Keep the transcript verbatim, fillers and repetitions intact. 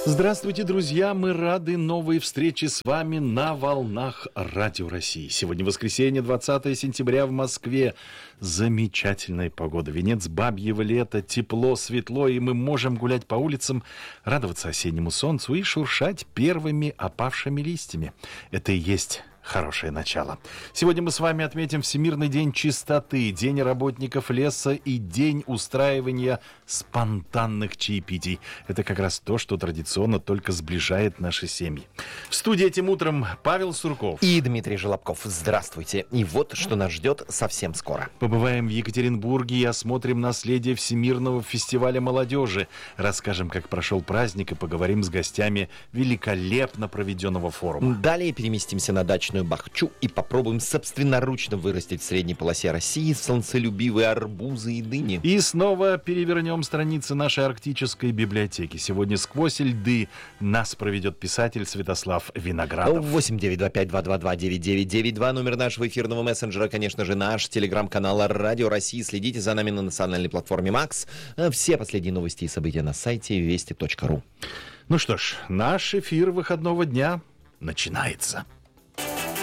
Здравствуйте, друзья! Мы рады новой встрече с вами на волнах Радио России. Сегодня воскресенье, двадцатое сентября в Москве. Замечательная погода. Венец бабьего лета, тепло, светло, и мы можем гулять по улицам, радоваться осеннему солнцу и шуршать первыми опавшими листьями. Это и есть хорошее начало. Сегодня мы с вами отметим Всемирный день чистоты, День работников леса и День устраивания спонтанных чаепитий. Это как раз то, что традиционно только сближает наши семьи. В студии этим утром Павел Сурков и Дмитрий Желобков. Здравствуйте. И вот что нас ждет совсем скоро. Побываем в Екатеринбурге и осмотрим наследие Всемирного фестиваля молодежи. Расскажем, как прошел праздник, и поговорим с гостями великолепно проведенного форума. Далее переместимся на дачную Бахчу и попробуем собственноручно вырастить в средней полосе России солнцелюбивые арбузы и дыни. И снова перевернем страницы нашей арктической библиотеки. Сегодня сквозь льды нас проведет писатель Святослав Виноградов. восемь девять два пять два два два девять девять девять два, номер нашего эфирного мессенджера, конечно же, наш телеграм-канал Радио России. Следите за нами на национальной платформе Макс. Все последние новости и события на сайте вести точка ру. Ну что ж, наш эфир выходного дня начинается.